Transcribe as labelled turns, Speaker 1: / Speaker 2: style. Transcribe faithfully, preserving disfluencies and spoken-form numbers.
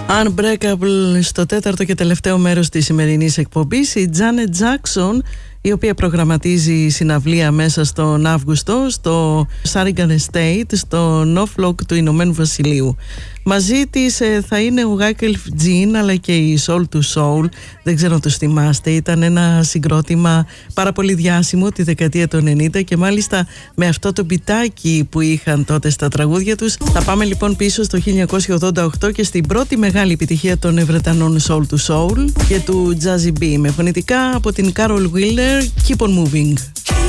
Speaker 1: Unbreakable στο τέταρτο και τελευταίο μέρος της σημερινής εκπομπής. Η Janet Jackson, η οποία προγραμματίζει συναυλία μέσα στον Αύγουστο στο Sargent Estate, στο Norfolk του Ηνωμένου Βασιλείου. Μαζί της ε, θα είναι ο Wyclef Jean αλλά και η Soul to Soul. Δεν ξέρω αν τους θυμάστε, ήταν ένα συγκρότημα πάρα πολύ διάσημο τη δεκαετία του ενενήντα και μάλιστα με αυτό το πιτάκι που είχαν τότε στα τραγούδια τους. Θα πάμε λοιπόν πίσω στο χίλια εννιακόσια ογδόντα οκτώ και στην πρώτη μεγάλη επιτυχία των Βρετανών Soul to Soul και του Jazzy B με φωνητικά από την Carol Wheeler, Keep on Moving.